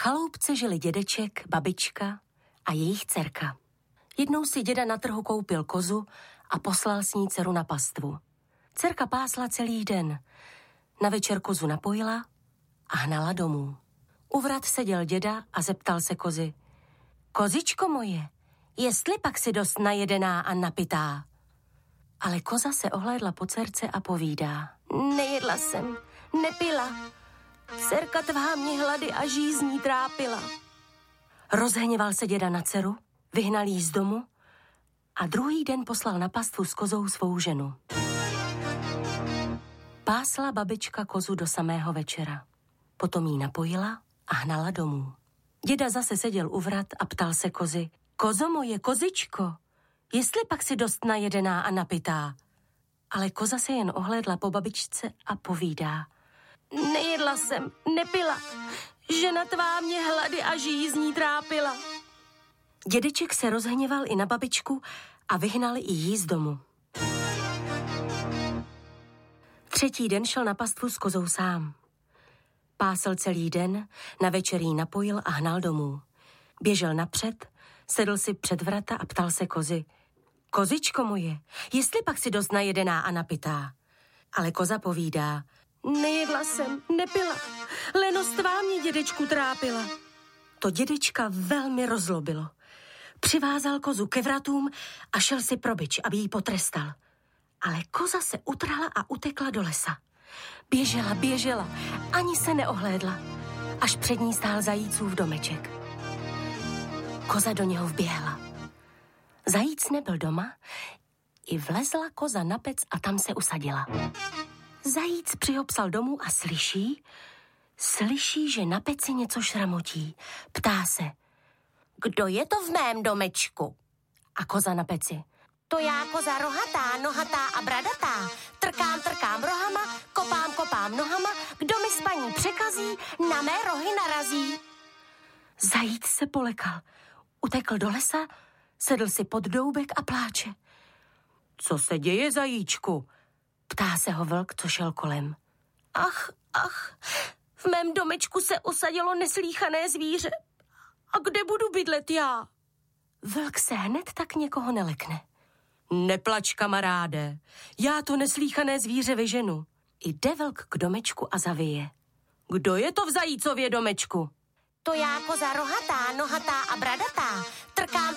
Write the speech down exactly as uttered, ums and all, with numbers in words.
chaloupce žili dědeček, babička a jejich dcerka. Jednou si děda na trhu koupil kozu a poslal s ní dceru na pastvu. Dcerka pásla celý den. Na večer kozu napojila a hnala domů. U vrat seděl děda a zeptal se kozy. Kozičko moje, jestli pak si dost najedená a napitá? Ale koza se ohlédla po dcerce a povídá. Nejedla jsem, nepila. Dcerka tvá mě hlady a žízní trápila. Rozhněval se děda na dceru, vyhnal jí z domu a druhý den poslal na pastvu s kozou svou ženu. Pásla babička kozu do samého večera. Potom jí napojila a hnala domů. Děda zase seděl u vrat a ptal se kozy. Kozo moje, kozičko, jestli pak si dost najedená a napitá? Ale koza se jen ohlédla po babičce a povídá. Nejedla jsem, nepila. Žena tvá mě hlady a žízní trápila. Dědeček se rozhněval i na babičku a vyhnal i jí z domu. Třetí den šel na pastvu s kozou sám. Pásl celý den, na večer jí napojil a hnal domů. Běžel napřed, sedl si před vrata a ptal se kozy. Kozičko moje, jestli pak si dost najedená a napitá? Ale koza povídá. Nejedla jsem, nepila. Lenost tvá mě dědečku trápila. To dědečka velmi rozlobilo. Přivázal kozu ke vratům a šel si pro bič, aby jí potrestal. Ale koza se utrhla a utekla do lesa. Běžela, běžela, ani se neohlédla, až před ní stál zajícův domeček. Koza do něho vběhla. Zajíc nebyl doma, i vlezla koza na pec a tam se usadila. Zajíc přihopsal domů a slyší, slyší, že na peci něco šramotí. Ptá se, kdo je to v mém domečku? A koza na peci. To já koza rohatá, nohatá a bradatá. Trkám, trkám rohama, kopám, kopám nohama. Kdo mi spaní překazí, na mé rohy narazí. Zajíc se polekal. Utekl do lesa, sedl si pod doubek a pláče. Co se děje, zajíčku? Ptá se ho vlk, co šel kolem. Ach, ach, v mém domečku se usadilo neslíchané zvíře. A kde budu bydlet já? Vlk se hned tak někoho nelekne. Neplač, kamaráde, já to neslíchané zvíře vyženu. Jde vlk k domečku a zavije. Kdo je to v zajícově domečku? To já koza rohatá, nohatá a bradatá. Trkám,